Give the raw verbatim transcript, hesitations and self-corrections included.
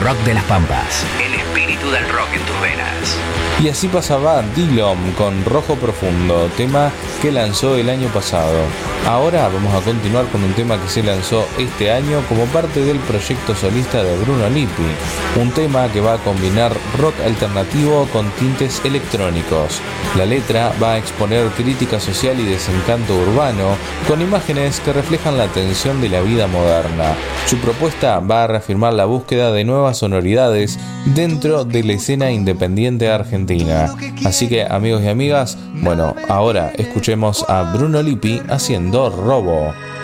rock de las Pampas. El espíritu del rock en tus venas. Y así pasaba Dillom con Rojo Profundo, tema que lanzó el año pasado. Ahora vamos a continuar con un tema que se lanzó este año como parte del proyecto solista de Bruno Lippi. Un tema que va a combinar rock alternativo con tintes electrónicos. La letra va a exponer crítica social y desencanto urbano con imágenes que reflejan la tensión de la vida moderna. Su propuesta va a reafirmar la búsqueda de nuevas sonoridades dentro de la escena independiente argentina. Así que, amigos y amigas, bueno, ahora escuchemos a Bruno Lippi haciendo Robo.